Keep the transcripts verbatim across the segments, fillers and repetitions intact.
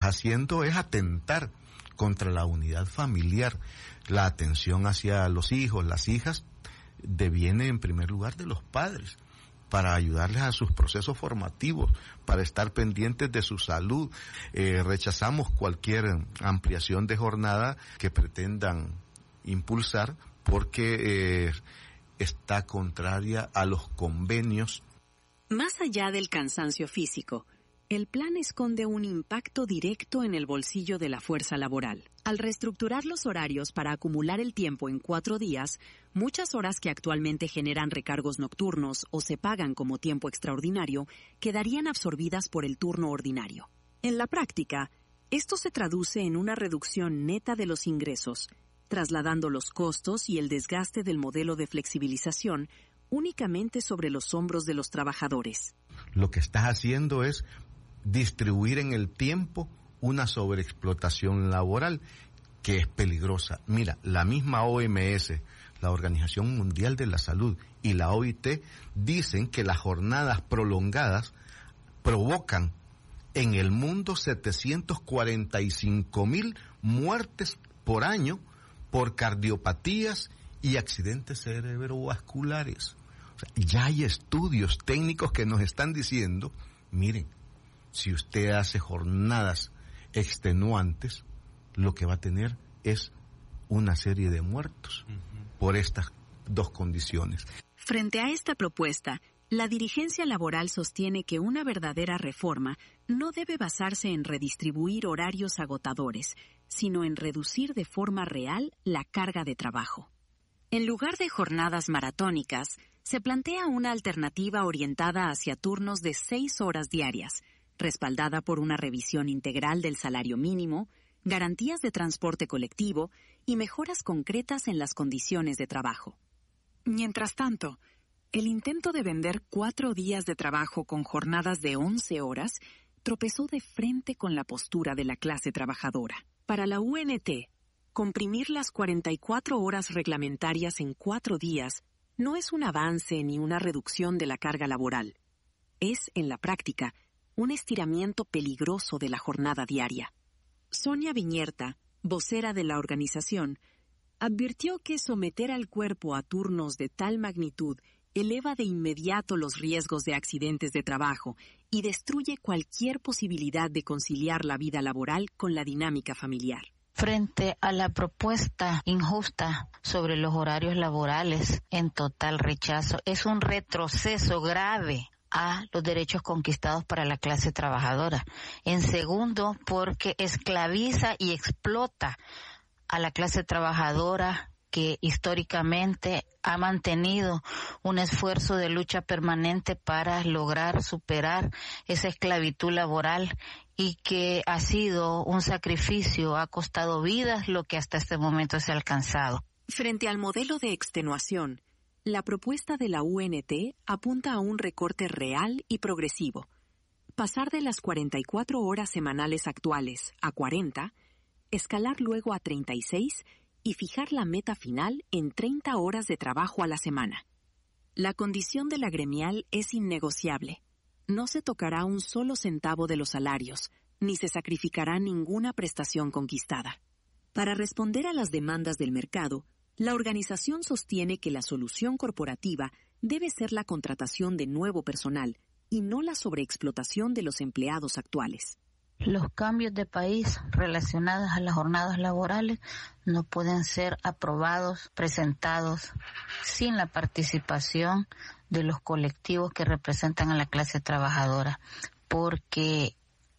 haciendo es atentar contra la unidad familiar. La atención hacia los hijos, las hijas, deviene en primer lugar de los padres, para ayudarles a sus procesos formativos, para estar pendientes de su salud. Eh, rechazamos cualquier ampliación de jornada que pretendan impulsar, porque eh, está contraria a los convenios. Más allá del cansancio físico, el plan esconde un impacto directo en el bolsillo de la fuerza laboral. Al reestructurar los horarios para acumular el tiempo en cuatro días, muchas horas que actualmente generan recargos nocturnos o se pagan como tiempo extraordinario quedarían absorbidas por el turno ordinario. En la práctica, esto se traduce en una reducción neta de los ingresos, trasladando los costos y el desgaste del modelo de flexibilización únicamente sobre los hombros de los trabajadores. Lo que estás haciendo es distribuir en el tiempo una sobreexplotación laboral que es peligrosa. Mira, la misma O M S, la Organización Mundial de la Salud, y la O I T dicen que las jornadas prolongadas provocan en el mundo setecientos cuarenta y cinco mil muertes por año por cardiopatías y accidentes cerebrovasculares. O sea, ya hay estudios técnicos que nos están diciendo, miren, si usted hace jornadas extenuantes, lo que va a tener es una serie de muertos uh-huh. por estas dos condiciones. Frente a esta propuesta, la dirigencia laboral sostiene que una verdadera reforma no debe basarse en redistribuir horarios agotadores, sino en reducir de forma real la carga de trabajo. En lugar de jornadas maratónicas, se plantea una alternativa orientada hacia turnos de seis horas diarias, respaldada por una revisión integral del salario mínimo, garantías de transporte colectivo y mejoras concretas en las condiciones de trabajo. Mientras tanto, el intento de vender cuatro días de trabajo con jornadas de once horas tropezó de frente con la postura de la clase trabajadora. Para la U N T, comprimir las cuarenta y cuatro horas reglamentarias en cuatro días no es un avance ni una reducción de la carga laboral. Es, en la práctica, un estiramiento peligroso de la jornada diaria. Sonia Viñerta, vocera de la organización, advirtió que someter al cuerpo a turnos de tal magnitud eleva de inmediato los riesgos de accidentes de trabajo y destruye cualquier posibilidad de conciliar la vida laboral con la dinámica familiar. Frente a la propuesta injusta sobre los horarios laborales, en total rechazo, es un retroceso grave a los derechos conquistados para la clase trabajadora. En segundo, porque esclaviza y explota a la clase trabajadora que históricamente ha mantenido un esfuerzo de lucha permanente para lograr superar esa esclavitud laboral y que ha sido un sacrificio, ha costado vidas lo que hasta este momento se ha alcanzado. Frente al modelo de extenuación, la propuesta de la U N T apunta a un recorte real y progresivo. Pasar de las cuarenta y cuatro horas semanales actuales a cuarenta, escalar luego a treinta y seis y fijar la meta final en treinta horas de trabajo a la semana. La condición de la gremial es innegociable. No se tocará un solo centavo de los salarios, ni se sacrificará ninguna prestación conquistada. Para responder a las demandas del mercado, la organización sostiene que la solución corporativa debe ser la contratación de nuevo personal y no la sobreexplotación de los empleados actuales. Los cambios de país relacionados a las jornadas laborales no pueden ser aprobados, presentados sin la participación de los colectivos que representan a la clase trabajadora, porque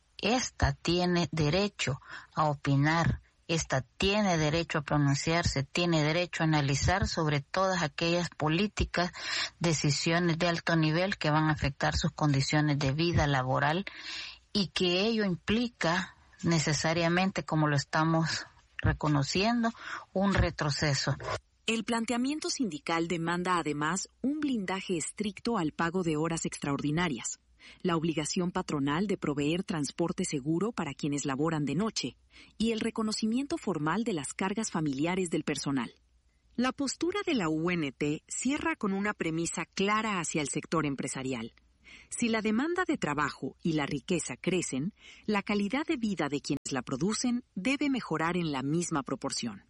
ésta tiene derecho a opinar, ésta tiene derecho a pronunciarse, tiene derecho a analizar sobre todas aquellas políticas, decisiones de alto nivel que van a afectar sus condiciones de vida laboral y que ello implica necesariamente, como lo estamos reconociendo, un retroceso. El planteamiento sindical demanda además un blindaje estricto al pago de horas extraordinarias, la obligación patronal de proveer transporte seguro para quienes laboran de noche y el reconocimiento formal de las cargas familiares del personal. La postura de la U N T cierra con una premisa clara hacia el sector empresarial. Si la demanda de trabajo y la riqueza crecen, la calidad de vida de quienes la producen debe mejorar en la misma proporción.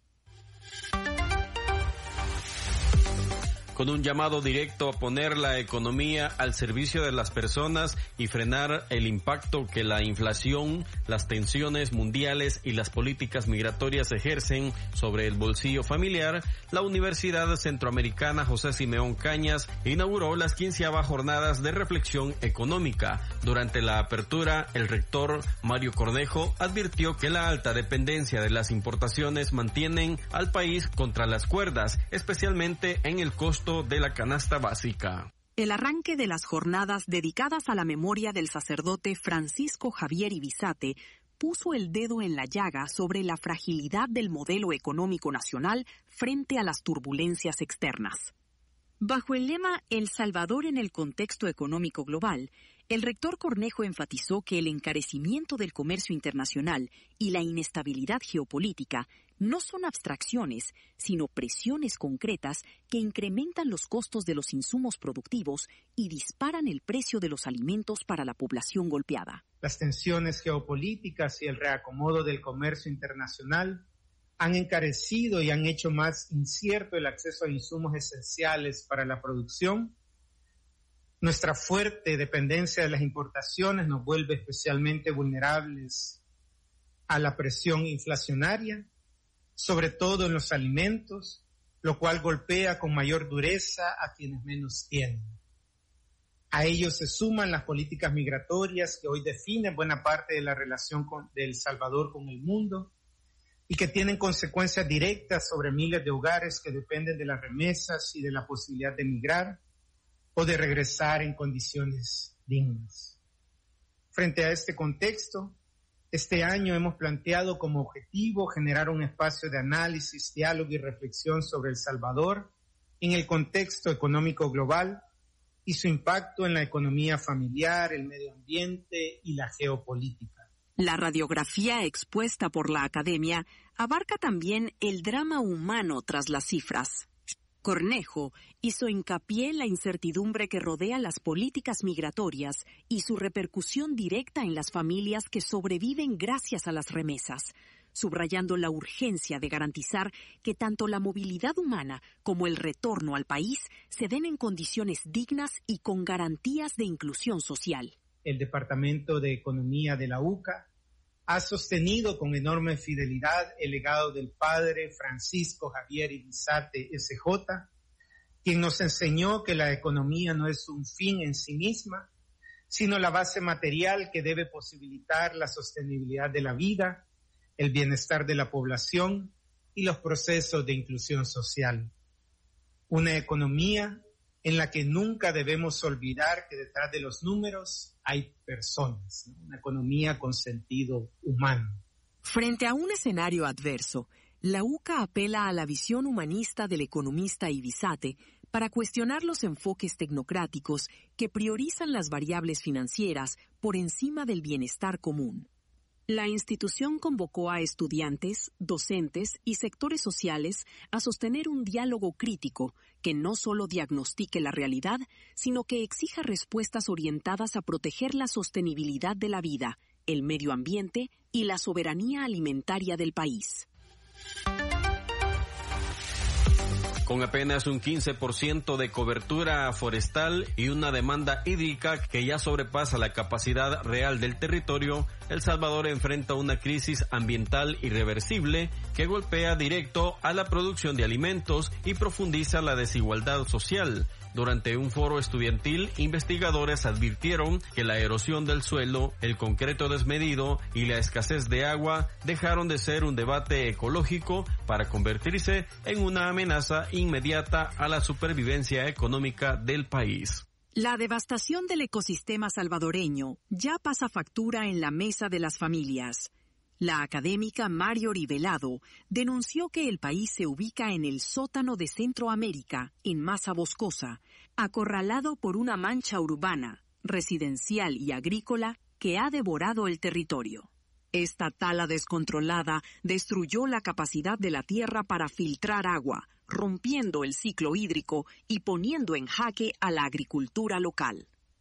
Con un llamado directo a poner la economía al servicio de las personas y frenar el impacto que la inflación, las tensiones mundiales y las políticas migratorias ejercen sobre el bolsillo familiar, la Universidad Centroamericana José Simeón Cañas inauguró las quinceavas jornadas de reflexión económica. Durante la apertura, el rector Mario Cornejo advirtió que la alta dependencia de las importaciones mantienen al país contra las cuerdas, especialmente en el costo de la canasta básica. El arranque de las jornadas dedicadas a la memoria del sacerdote Francisco Javier Ibizate puso el dedo en la llaga sobre la fragilidad del modelo económico nacional frente a las turbulencias externas. Bajo el lema El Salvador en el contexto económico global, el rector Cornejo enfatizó que el encarecimiento del comercio internacional y la inestabilidad geopolítica no son abstracciones, sino presiones concretas que incrementan los costos de los insumos productivos y disparan el precio de los alimentos para la población golpeada. Las tensiones geopolíticas y el reacomodo del comercio internacional han encarecido y han hecho más incierto el acceso a insumos esenciales para la producción. Nuestra fuerte dependencia de las importaciones nos vuelve especialmente vulnerables a la presión inflacionaria, sobre todo en los alimentos, lo cual golpea con mayor dureza a quienes menos tienen. A ello se suman las políticas migratorias que hoy definen buena parte de la relación con, de El Salvador con el mundo y que tienen consecuencias directas sobre miles de hogares que dependen de las remesas y de la posibilidad de emigrar o de regresar en condiciones dignas. Frente a este contexto, este año hemos planteado como objetivo generar un espacio de análisis, diálogo y reflexión sobre El Salvador en el contexto económico global y su impacto en la economía familiar, el medio ambiente y la geopolítica. La radiografía expuesta por la academia abarca también el drama humano tras las cifras. Cornejo hizo hincapié en la incertidumbre que rodea las políticas migratorias y su repercusión directa en las familias que sobreviven gracias a las remesas, subrayando la urgencia de garantizar que tanto la movilidad humana como el retorno al país se den en condiciones dignas y con garantías de inclusión social. El Departamento de Economía de la U C A ha sostenido con enorme fidelidad el legado del padre Francisco Javier Ibizate S J, quien nos enseñó que la economía no es un fin en sí misma, sino la base material que debe posibilitar la sostenibilidad de la vida, el bienestar de la población y los procesos de inclusión social. Una economía en la que nunca debemos olvidar que detrás de los números hay personas, ¿no? Una economía con sentido humano. Frente a un escenario adverso, la U C A apela a la visión humanista del economista Ibizate para cuestionar los enfoques tecnocráticos que priorizan las variables financieras por encima del bienestar común. La institución convocó a estudiantes, docentes y sectores sociales a sostener un diálogo crítico que no solo diagnostique la realidad, sino que exija respuestas orientadas a proteger la sostenibilidad de la vida, el medio ambiente y la soberanía alimentaria del país. Con apenas un quince por ciento de cobertura forestal y una demanda hídrica que ya sobrepasa la capacidad real del territorio, El Salvador enfrenta una crisis ambiental irreversible que golpea directo a la producción de alimentos y profundiza la desigualdad social. Durante un foro estudiantil, investigadores advirtieron que la erosión del suelo, el concreto desmedido y la escasez de agua dejaron de ser un debate ecológico para convertirse en una amenaza inmediata a la supervivencia económica del país. La devastación del ecosistema salvadoreño ya pasa factura en la mesa de las familias. La académica Mario Rivelado denunció que el país se ubica en el sótano de Centroamérica, en masa boscosa, acorralado por una mancha urbana, residencial y agrícola que ha devorado el territorio. Esta tala descontrolada destruyó la capacidad de la tierra para filtrar agua, rompiendo el ciclo hídrico y poniendo en jaque a la agricultura local.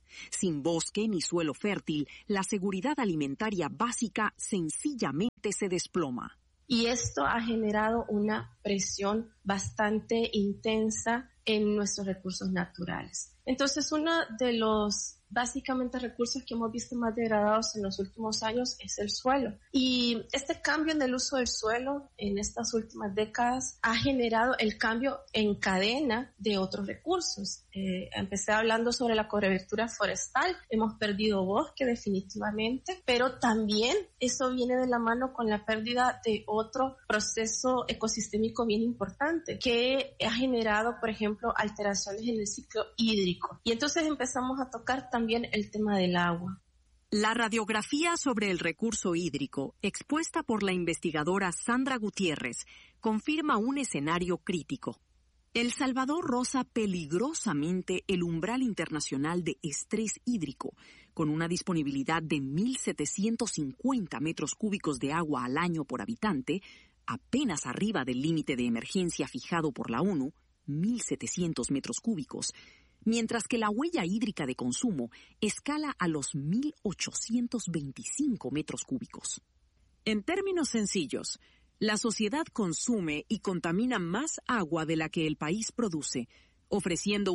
Sin bosque ni suelo fértil, la seguridad alimentaria básica sencillamente se desploma. Y esto ha generado una presión bastante intensa en nuestros recursos naturales. Entonces, uno de los básicamente recursos que hemos visto más degradados en los últimos años es el suelo. Y este cambio en el uso del suelo en estas últimas décadas ha generado el cambio en cadena de otros recursos. Eh, empecé hablando sobre la cobertura forestal. Hemos perdido bosque definitivamente, pero también eso viene de la mano con la pérdida de otro proceso ecosistémico bien importante que ha generado, por ejemplo, alteraciones en el ciclo hídrico. Y entonces empezamos a tocar también también el tema del agua. La radiografía sobre el recurso hídrico, expuesta por la investigadora Sandra Gutiérrez, confirma un escenario crítico. El Salvador roza peligrosamente el umbral internacional de estrés hídrico, con una disponibilidad de mil setecientos cincuenta metros cúbicos de agua al año por habitante, apenas arriba del límite de emergencia fijado por la ONU, mil setecientos metros cúbicos, mientras que la huella hídrica de consumo escala a los mil ochocientos veinticinco metros cúbicos. En términos sencillos, la sociedad consume y contamina más agua de la que el país produce, ofreciendo